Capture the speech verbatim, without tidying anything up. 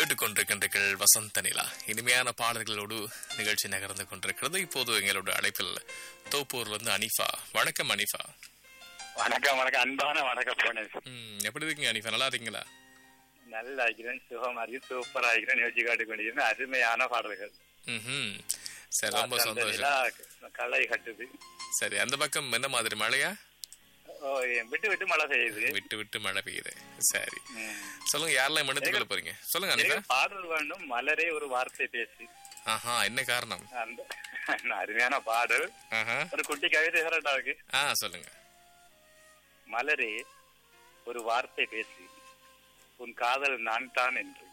கேட்டுக்கொண்டிருக்கின்றீர்கள் வசந்த நிலா. இனிமையான பாடல்களோடு நிகழ்ச்சி நகர்ந்து கொண்டிருக்கிறது. இப்போது எங்களோட அழைப்பில் தோப்பூர்ல இருந்து அனிஃபா. வணக்கம் அனிஃபா. வணக்கம் வணக்கம் அன்பான வணக்கம் போனேன். ம் எப்படி இருக்கீங்க அனிஃபா? நல்லா இருக்கீங்களா? நல்லா இருக்கிறேன், சுகமா இருக்கு, சூப்பரா இருக்கிறேன். நிகழ்ச்சி காட்டிக் கொண்டிருக்கிறேன். அருமையான பாடல்கள். ம் சரி, ரொம்ப சந்தோஷம். களை கட்டுது. சரி, அந்த பக்கம் என்ன மாதிரி மழையா? ஓ, விட்டு விட்டு மழை பெய்யுது. விட்டு விட்டு மழை பெய்யுது. சரி, சொல்லுங்க, யாரெல்லாம் மன்னித்துக்கொள்ள போறீங்க? சொல்லுங்க அனிஃபா. பாடல் வேண்டும், மலரே ஒரு வார்த்தை பேசி. ஆஹா, என்ன காரணம்? அந்த அருமையான பாடல். ஒரு குட்டி கவிதை இருக்கு. ஆ சொல்லுங்க. மலரே ஒரு வார்த்தை பேசி, உன் காதல் நான் தான் என்று